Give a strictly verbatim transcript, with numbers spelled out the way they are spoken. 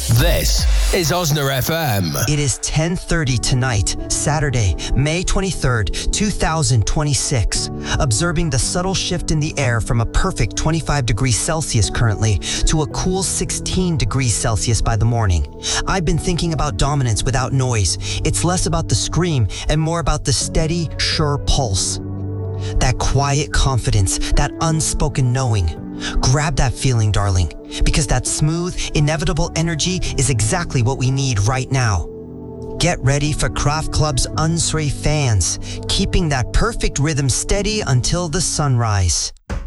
This is Osner F M. It is ten thirty tonight, Saturday, May twenty-third, two thousand twenty-six. Observing the subtle shift in the air from a perfect twenty-five degrees Celsius currently to a cool sixteen degrees Celsius by the morning. I've been thinking about dominance without noise. It's less about the scream and more about the steady, sure pulse. That quiet confidence, that unspoken knowing. Grab that feeling, darling, because that smooth, inevitable energy is exactly what we need right now. Get ready for Craft Club's Unsray fans, keeping that perfect rhythm steady until the sunrise.